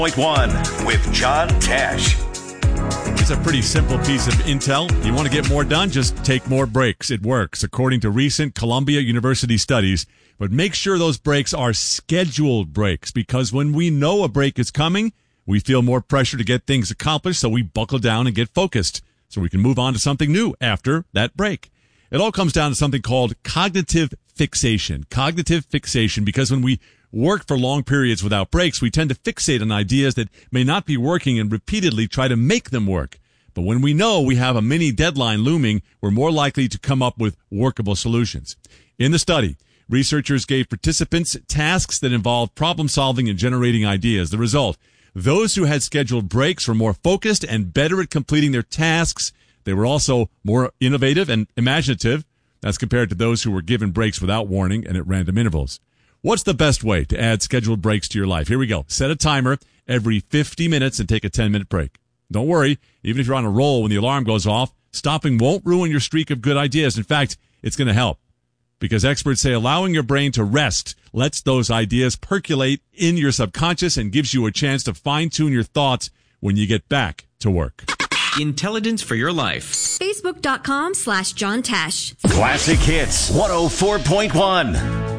101.1 with John Tesh. It's a pretty simple piece of intel. You want to get more done? Just take more breaks. It works, according to recent Columbia University studies. But make sure those breaks are scheduled breaks, because when we know a break is coming, we feel more pressure to get things accomplished, so we buckle down and get focused so we can move on to something new after that break. It all comes down to something called cognitive fixation. Cognitive fixation, because when we work for long periods without breaks, we tend to fixate on ideas that may not be working and repeatedly try to make them work. But when we know we have a mini deadline looming, we're more likely to come up with workable solutions. In the study, researchers gave participants tasks that involved problem solving and generating ideas. The result, those who had scheduled breaks were more focused and better at completing their tasks. They were also more innovative and imaginative as compared to those who were given breaks without warning and at random intervals. What's the best way to add scheduled breaks to your life? Here we go. Set a timer every 50 minutes and take a 10-minute break. Don't worry, even if you're on a roll when the alarm goes off, stopping won't ruin your streak of good ideas. In fact, it's going to help, because experts say allowing your brain to rest lets those ideas percolate in your subconscious and gives you a chance to fine-tune your thoughts when you get back to work. Intelligence for your life. Facebook.com/John Tesh. Classic Hits 104.1.